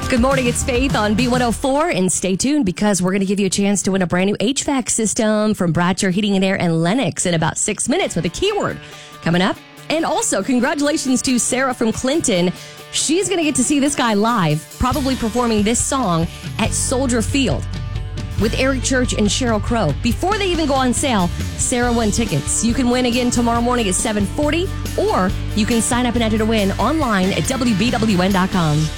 Good morning, it's Faith on B104, and stay tuned because we're going to give you a chance to win a brand new HVAC system from Bradshaw Heating and Air and Lennox in about 6 minutes with a keyword coming up. And also, congratulations to Sarah from Clinton. She's going to get to see this guy live, probably performing this song at Soldier Field with Eric Church and Sheryl Crow. Before they even go on sale, Sarah won tickets. You can win again tomorrow morning at 7:40, or you can sign up and enter to win online at WBWN.com.